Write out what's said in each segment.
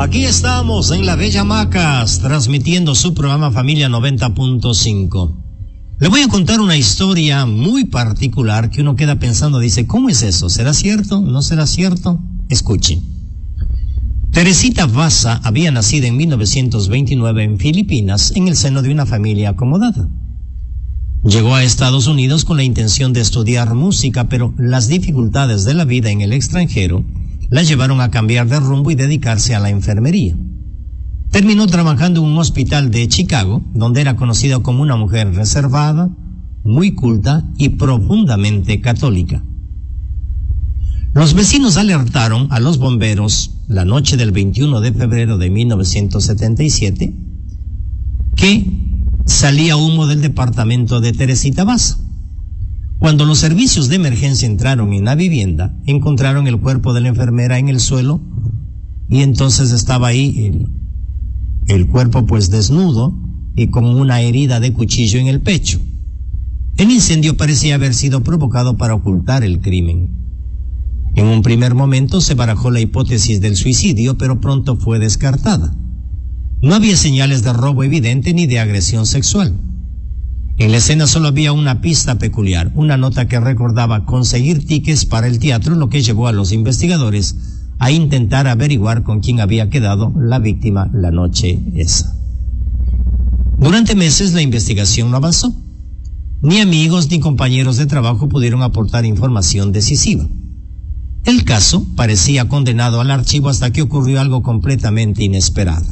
Aquí estamos en la Bella Macas, transmitiendo su programa Familia 90.5. Le voy a contar una historia muy particular que uno queda pensando, dice, ¿cómo es eso? ¿Será cierto? ¿No será cierto? Escuche. Teresita Basa había nacido en 1929 en Filipinas, en el seno de una familia acomodada. Llegó a Estados Unidos con la intención de estudiar música, pero las dificultades de la vida en el extranjero la llevaron a cambiar de rumbo y dedicarse a la enfermería. Terminó trabajando en un hospital de Chicago, donde era conocida como una mujer reservada, muy culta y profundamente católica. Los vecinos alertaron a los bomberos la noche del 21 de febrero de 1977 que salía humo del departamento de Teresita Basa. Cuando los servicios de emergencia entraron en la vivienda, encontraron el cuerpo de la enfermera en el suelo y entonces estaba ahí el cuerpo pues desnudo y con una herida de cuchillo en el pecho. El incendio parecía haber sido provocado para ocultar el crimen. En un primer momento se barajó la hipótesis del suicidio, pero pronto fue descartada. No había señales de robo evidente ni de agresión sexual. En la escena solo había una pista peculiar, una nota que recordaba conseguir tickets para el teatro, lo que llevó a los investigadores a intentar averiguar con quién había quedado la víctima la noche esa. Durante meses la investigación no avanzó. Ni amigos ni compañeros de trabajo pudieron aportar información decisiva. El caso parecía condenado al archivo hasta que ocurrió algo completamente inesperado.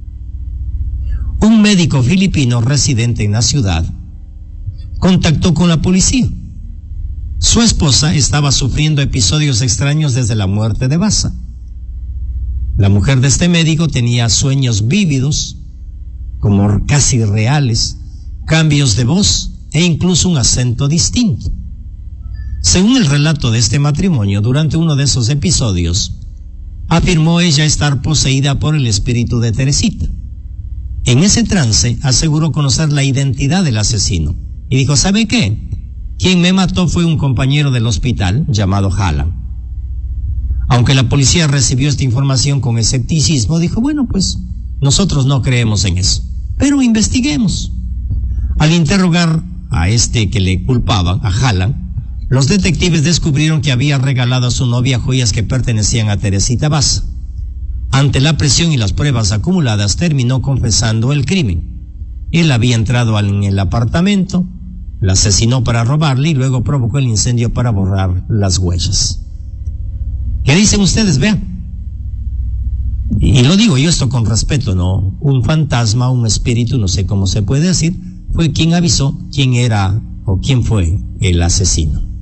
Un médico filipino residente en la ciudad contactó con la policía. Su esposa estaba sufriendo episodios extraños desde la muerte de Basa. La mujer de este médico tenía sueños vívidos, como casi reales, cambios de voz e incluso un acento distinto. Según el relato de este matrimonio, durante uno de esos episodios, afirmó ella estar poseída por el espíritu de Teresita. En ese trance aseguró conocer la identidad del asesino y dijo, ¿sabe qué? Quien me mató fue un compañero del hospital llamado Hallam. Aunque la policía recibió esta información con escepticismo, dijo, bueno, pues nosotros no creemos en eso, pero investiguemos. Al interrogar a este que le culpaban, a Hallam, los detectives descubrieron que había regalado a su novia joyas que pertenecían a Teresita Basa. Ante la presión y las pruebas acumuladas, terminó confesando el crimen. Él había entrado en el apartamento, la asesinó para robarle y luego provocó el incendio para borrar las huellas. ¿Qué dicen ustedes? Vean. Y lo digo yo esto con respeto, ¿no? Un fantasma, un espíritu, no sé cómo se puede decir, fue quien avisó quién era o quién fue el asesino.